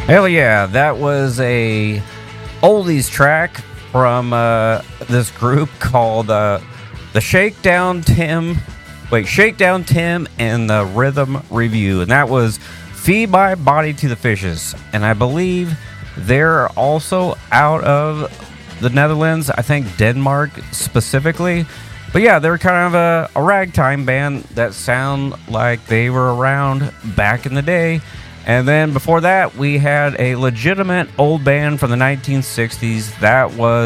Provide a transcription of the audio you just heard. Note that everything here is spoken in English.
Hell yeah, that was a oldies track from this group called the Shakedown Tim and the Rhythm Review, and that was Feed My Body to the Fishes. And I believe they're also out of the Netherlands, I think Denmark specifically. But yeah, they're kind of a ragtime band that sound like they were around back in the day. And then before that, we had a legitimate old band from the 1960s. That was